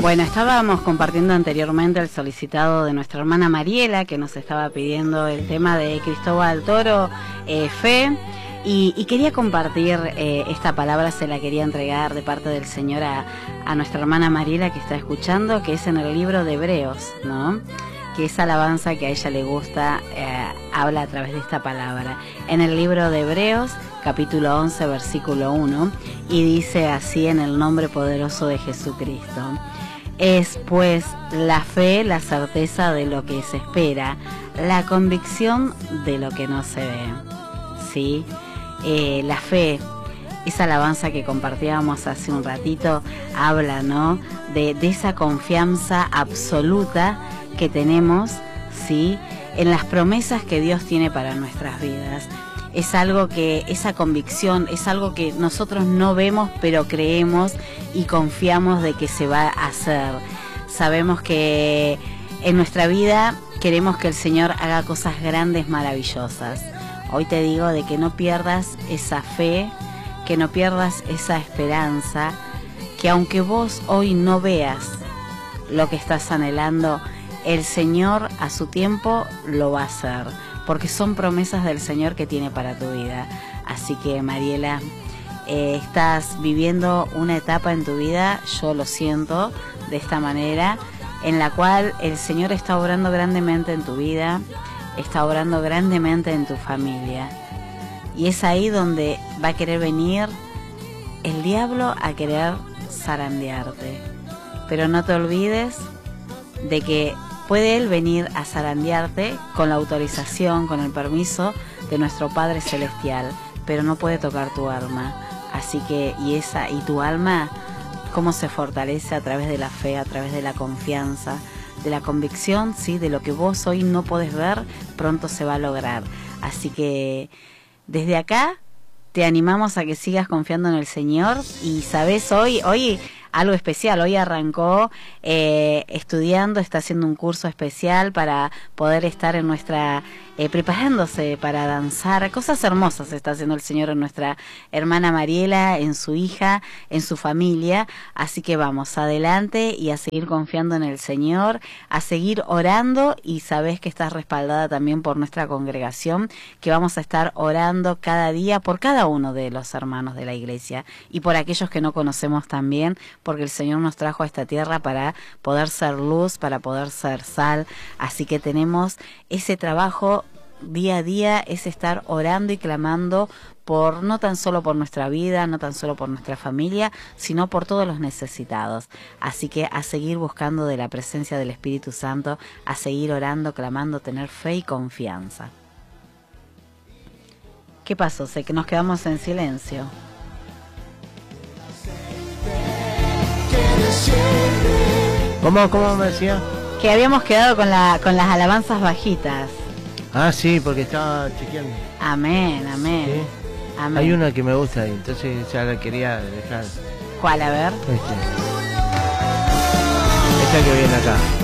Bueno, estábamos compartiendo anteriormente el solicitado de nuestra hermana Mariela, que nos estaba pidiendo el tema de Cristóbal Toro, fe, y quería compartir esta palabra, se la quería entregar de parte del Señor a nuestra hermana Mariela que está escuchando, que es en el libro de Hebreos, ¿no? Que esa alabanza que a ella le gusta habla a través de esta palabra. En el libro de Hebreos, capítulo 11, versículo 1, y dice así en el nombre poderoso de Jesucristo: es pues la fe, la certeza de lo que se espera, la convicción de lo que no se ve. ¿Sí? La fe, esa alabanza que compartíamos hace un ratito, habla, ¿no?, de esa confianza absoluta que tenemos, ¿sí?, en las promesas que Dios tiene para nuestras vidas. Es algo que, esa convicción, es algo que nosotros no vemos, pero creemos y confiamos de que se va a hacer. Sabemos que en nuestra vida queremos que el Señor haga cosas grandes, maravillosas. Hoy te digo de que no pierdas esa fe, que no pierdas esa esperanza, que aunque vos hoy no veas lo que estás anhelando, el Señor a su tiempo lo va a hacer, porque son promesas del Señor que tiene para tu vida. Así que, Mariela, estás viviendo una etapa en tu vida, yo lo siento de esta manera, en la cual el Señor está obrando grandemente en tu vida, está obrando grandemente en tu familia. Y es ahí donde va a querer venir el diablo a querer zarandearte. Pero no te olvides de que puede él venir a zarandearte con la autorización, con el permiso de nuestro Padre Celestial, pero no puede tocar tu alma. Así que, y tu alma, cómo se fortalece a través de la fe, a través de la confianza, de la convicción, ¿sí?, de lo que vos hoy no podés ver, pronto se va a lograr. Así que desde acá te animamos a que sigas confiando en el Señor. Y sabes, hoy algo especial, hoy arrancó estudiando, está haciendo un curso especial para poder estar en nuestra, preparándose para danzar. Cosas hermosas está haciendo el Señor en nuestra hermana Mariela, en su hija, en su familia. Así que vamos adelante y a seguir confiando en el Señor, a seguir orando, y sabes que estás respaldada también por nuestra congregación, que vamos a estar orando cada día por cada uno de los hermanos de la iglesia y por aquellos que no conocemos también, porque el Señor nos trajo a esta tierra para poder ser luz, para poder ser sal. Así que tenemos ese trabajo día a día, es estar orando y clamando por, no tan solo por nuestra vida, no tan solo por nuestra familia, sino por todos los necesitados. Así que a seguir buscando de la presencia del Espíritu Santo, a seguir orando, clamando, tener fe y confianza. ¿Qué pasó? Sé que nos quedamos en silencio. ¿Cómo me decía? Que habíamos quedado con las alabanzas bajitas. Ah, sí, porque estaba chequeando. Amén, amén. ¿Sí? Amén. Hay una que me gusta ahí, entonces ya la quería dejar. ¿Cuál? A ver. Esta que viene acá.